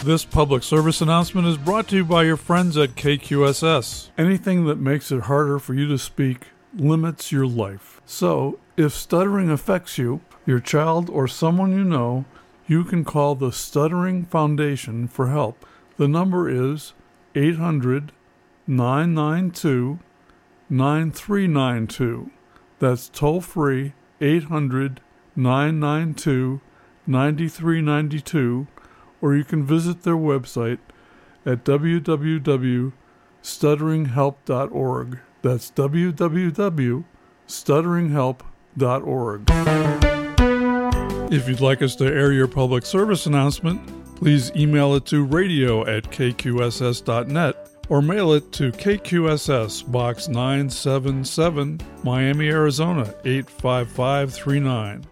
This public service announcement is brought to you by your friends at KQSS. Anything that makes it harder for you to speak limits your life. So, if stuttering affects you, your child, or someone you know, you can call the Stuttering Foundation for help. The number is 800-992-9392. That's toll-free 800-992-9392, or you can visit their website at www.stutteringhelp.org. That's www.stutteringhelp.org. If you'd like us to air your public service announcement, please email it to radio@kqss.net or mail it to KQSS, Box 977, Miami, Arizona 85539.